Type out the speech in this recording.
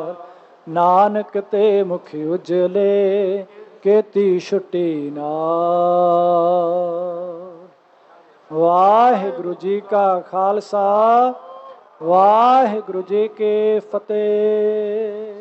ਨਾਨਕ ਤੇ ਮੁਖ ਉਜਲੇ ਕੀਤੀ ਛੁੱਟੀ ਨਾਲ। ਵਾਹਿਗੁਰੂ ਜੀ ਕਾ ਖਾਲਸਾ, ਵਾਹਿਗੁਰੂ ਜੀ ਕੀ ਫਤਿਹ।